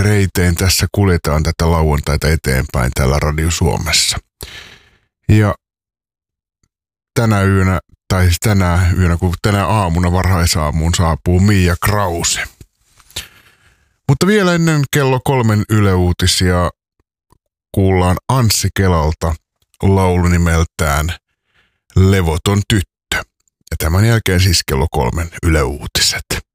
reitein tässä kuljetaan tätä lauantaita eteenpäin täällä Radio Suomessa. Ja tänä aamuna varhaisaamuun saapuu Mia Krause. Mutta vielä ennen kello 3 Yle Uutisia kuullaan Anssi Kelalta laulu nimeltään Levoton tyttö. Ja tämän jälkeen siis kello 3 Yle Uutiset.